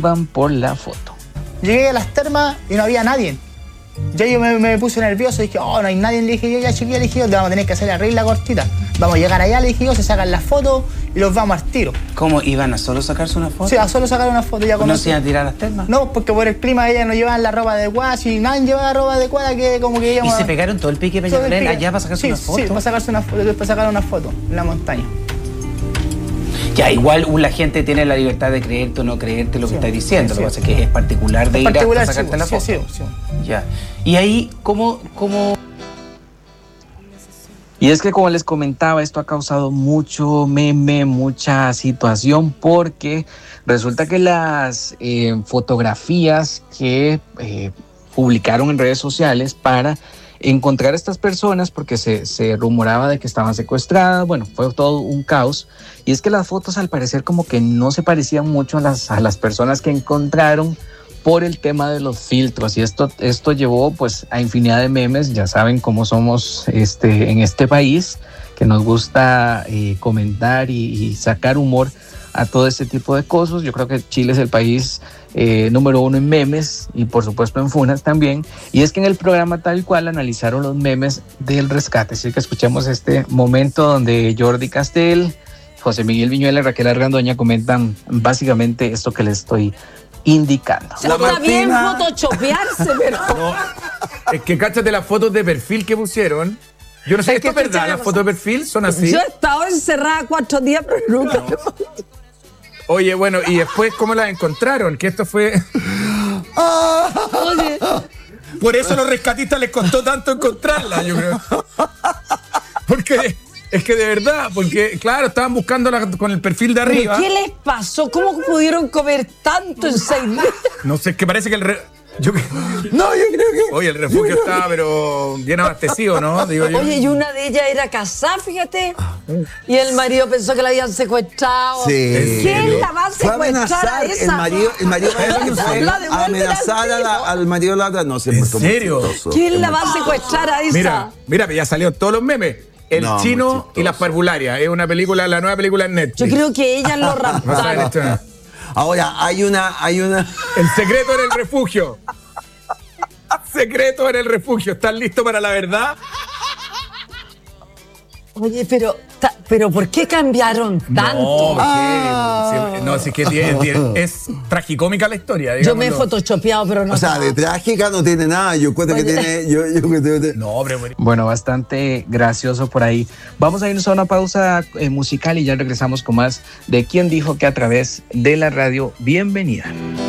iban por la foto. Llegué a las termas y no había nadie. Ya yo me puse nervioso y dije, no hay nadie. Le dije yo, ya chiquilla, le dije yo, vamos a tener que hacer la regla cortita. Vamos a llegar allá, le dije yo, se sacan las fotos y los vamos al tiro. ¿Cómo iban a solo sacarse una foto? Sí, a solo sacar una foto. Ya ¿No se iban a tirar las termas? No, porque por el clima ellas no llevaban la ropa adecuada. Si nadie llevaba ropa adecuada, que como que íbamos... ¿Y se pegaron todo el pique Peñalolén allá para sacarse una foto? Sí, para sacarse una foto, para sacar una foto en la montaña. Ya, igual la gente tiene la libertad de creerte o no creerte lo que está diciendo. Lo que pasa es que es particular de ir a sacarte la foto. Sí. Ya. Y ahí, ¿cómo...? Y es que, como les comentaba, esto ha causado mucho meme, mucha situación, porque resulta que las fotografías que publicaron en redes sociales para encontrar a estas personas, porque se rumoraba de que estaban secuestradas, bueno, fue todo un caos. Y es que las fotos al parecer como que no se parecían mucho a las personas que encontraron por el tema de los filtros, y esto llevó pues a infinidad de memes. Ya saben cómo somos en este país, que nos gusta comentar y sacar humor a todo este tipo de cosas. Yo creo que Chile es el país número 1 en memes y por supuesto en funas también. Y es que en el programa Tal Cual analizaron los memes del rescate. Así que escuchemos este momento donde Jordi Castel, José Miguel Viñuela y Raquel Argandoña comentan básicamente esto que les estoy indicando. Está bien photoshopearse, pero... No, es que cáchate las fotos de perfil que pusieron. Yo no sé, ¿esto es verdad? ¿Las fotos de perfil son así? Yo he estado encerrada 4 días, pero nunca... No. Oye, bueno, y después, ¿cómo las encontraron? Que esto fue... Oye. Por eso a los rescatistas les costó tanto encontrarla, yo creo. Porque... Es que de verdad, porque claro, estaban buscándola con el perfil de arriba. ¿Qué les pasó? ¿Cómo pudieron comer tanto en 6 meses? No sé, es que parece que yo creo que... Oye, el refugio estaba, pero bien abastecido, ¿no? Digo yo. Oye, y una de ellas era casada, fíjate. Y el marido pensó que la habían secuestrado. Sí. ¿Quién la va a secuestrar a esa? El marido a amenazar al marido de la otra. No sé. ¿En serio? ¿Quién la va a secuestrar a esa? Mira, ya salieron todos los memes. El chino y las parvularias. Es una película, la nueva película en Netflix. Yo creo que ellas lo raptaron. Ahora, hay una... El secreto en el refugio. Secreto en el refugio. ¿Están listos para la verdad? Oye, pero ¿por qué cambiaron tanto? No, si es que es tragicómica la historia. Digámoslo. Yo me he photoshopeado, pero no. O sea, de trágica no tiene nada. Yo cuento que tiene... No, hombre. Bueno, bastante gracioso por ahí. Vamos a irnos a una pausa musical y ya regresamos con más de Quién Dijo Que a través de la radio. Bienvenida.